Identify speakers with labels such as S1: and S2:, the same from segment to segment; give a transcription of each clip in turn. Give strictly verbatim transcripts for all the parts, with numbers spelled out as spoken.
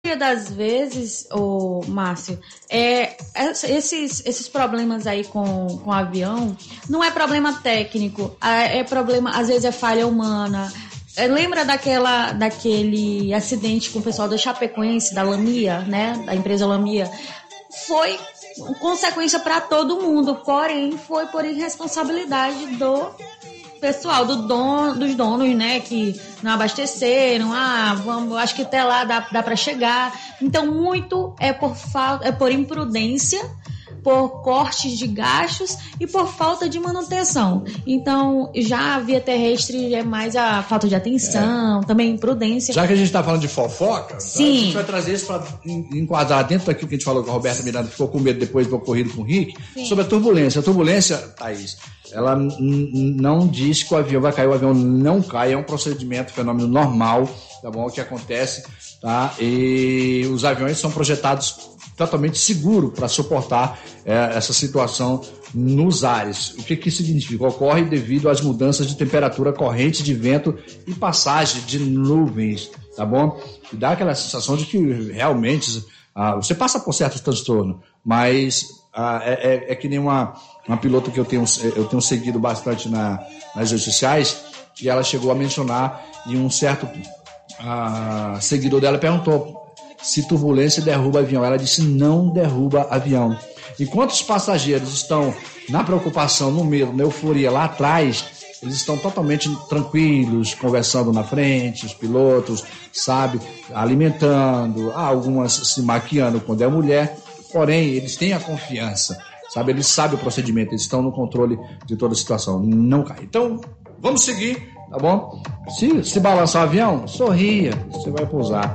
S1: das vezes, ô Márcio, é, esses, esses problemas aí com, com o avião não é problema técnico, é problema, às vezes é falha humana. É, lembra daquela, daquele acidente com o pessoal da Chapecoense, da Lamia, né? Da empresa Lamia? Foi consequência para todo mundo, porém foi por irresponsabilidade do pessoal, do dono, dos donos, né, que não abasteceram, ah, vamos, acho que até lá dá, dá para chegar. Então, muito é por, fa- é por imprudência, por cortes de gastos e por falta de manutenção. Então, já a via terrestre é mais a falta de atenção, é. também imprudência.
S2: Já que a gente está falando de fofoca,
S1: Sim.
S2: Tá? A gente vai trazer isso para enquadrar dentro daquilo que a gente falou com a Roberta Miranda, ficou com medo depois do ocorrido com o Rick, Sim. sobre a turbulência. A turbulência, Thaís, ela n- n- não diz que o avião vai cair, o avião não cai, é um procedimento, fenômeno normal, tá bom, que acontece, tá? E os aviões são projetados totalmente seguro para suportar é, essa situação nos ares. O que que significa? Ocorre devido às mudanças de temperatura, corrente de vento e passagem de nuvens, tá bom? E dá aquela sensação de que realmente ah, você passa por certos transtornos, mas ah, é, é, é que nem uma, uma pilota que eu tenho, eu tenho seguido bastante na, nas redes sociais, que ela chegou a mencionar e um certo ah, seguidor dela perguntou se turbulência derruba avião. Ela disse não derruba avião. Enquanto os passageiros estão na preocupação, no medo, na euforia lá atrás, eles estão totalmente tranquilos, conversando na frente, os pilotos, sabe, alimentando, algumas se maquiando quando é mulher, porém eles têm a confiança, sabe, eles sabem o procedimento, eles estão no controle de toda a situação, não cai. Então, vamos seguir, tá bom? Se, se balançar o avião, sorria, você vai pousar.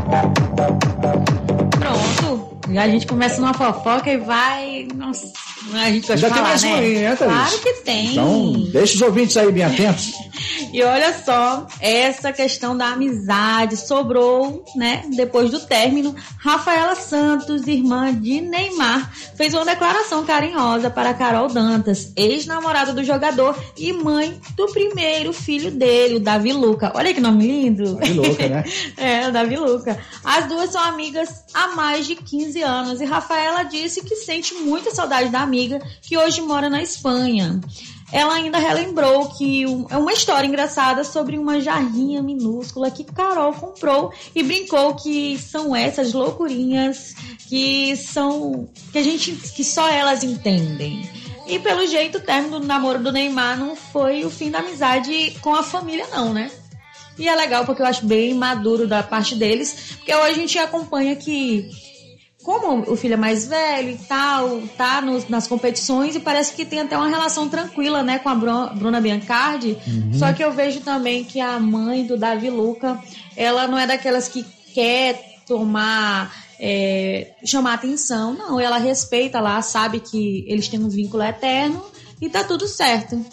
S1: Pronto. E a gente começa numa fofoca e vai... Nossa, a gente gosta de falar,
S2: mais
S1: né?
S2: Um aí, né, Thaís?
S1: Claro que tem.
S2: Então, deixa os ouvintes aí bem atentos.
S1: E olha só, essa questão da amizade sobrou, né? Depois do término, Rafaela Santos, irmã de Neymar, fez uma declaração carinhosa para Carol Dantas, ex-namorada do jogador e mãe do primeiro filho dele, o Davi Luca. Olha que nome lindo.
S2: Davi Luca, né?
S1: É, o Davi Luca. As duas são amigas há mais de quinze anos e Rafaela disse que sente muita saudade da amiga que hoje mora na Espanha. Ela ainda relembrou que um, é uma história engraçada sobre uma jarrinha minúscula que Carol comprou e brincou que são essas loucurinhas que são que a gente que só elas entendem. E pelo jeito o término do namoro do Neymar não foi o fim da amizade com a família não, né? E é legal porque eu acho bem maduro da parte deles, porque hoje a gente acompanha que como o filho é mais velho e tal, tá nos, nas competições e parece que tem até uma relação tranquila, né, com a Bruna Biancardi. Uhum. Só que eu vejo também que a mãe do Davi Luca, ela não é daquelas que quer tomar, é, chamar atenção. Não, ela respeita lá, sabe que eles têm um vínculo eterno e tá tudo certo.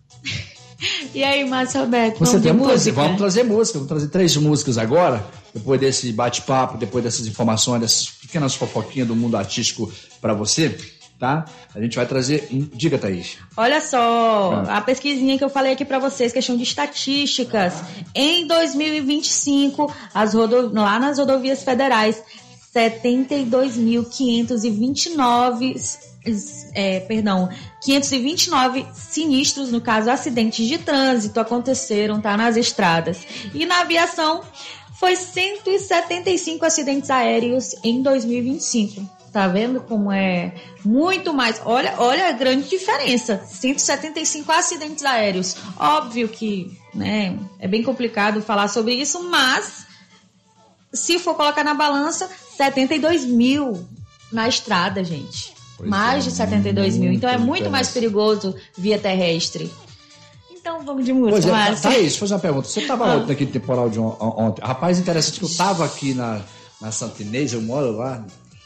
S1: E aí, Márcio Roberto,
S2: vamos de
S1: música?
S2: Trazer, vamos trazer música, vamos trazer três músicas agora, depois desse bate-papo, depois dessas informações, dessas pequenas fofoquinhas do mundo artístico para você, tá? A gente vai trazer... Diga, Thaís.
S1: Olha só, ah. a pesquisinha que eu falei aqui para vocês, questão de estatísticas. Em dois mil e vinte e cinco, as rodo... lá nas rodovias federais, setenta e dois mil quinhentos e vinte e nove... É, perdão, quinhentos e vinte e nove sinistros, no caso acidentes de trânsito, aconteceram, tá, nas estradas. E na aviação foi cento e setenta e cinco acidentes aéreos em dois mil e vinte e cinco. Tá vendo como é muito mais? Olha, olha a grande diferença. cento e setenta e cinco acidentes aéreos. Óbvio que, né, é bem complicado falar sobre isso, mas se for colocar na balança, setenta e dois mil na estrada, gente. Pois mais é, de setenta e dois mil. Então é muito mais perigoso via terrestre. Então vamos de música.
S2: Pois é, Thaís, deixa eu fazer uma pergunta. Você estava ah. naquele temporal de ontem? Rapaz, interessante que eu estava aqui na, na Santa Inês, eu moro lá,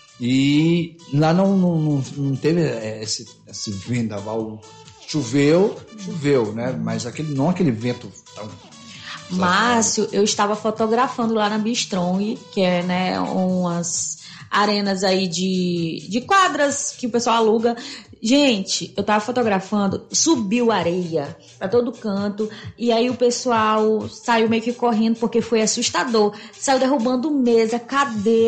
S2: e lá não, não, não, não teve esse, esse vendaval. Choveu, choveu, né? Mas aquele, não aquele vento tão...
S1: Márcio, eu estava fotografando lá na Bistrong, que é, né, umas arenas aí de, de quadras que o pessoal aluga. Gente, eu tava fotografando, subiu areia pra todo canto, e aí o pessoal saiu meio que correndo porque foi assustador. Saiu derrubando mesa, cadeira.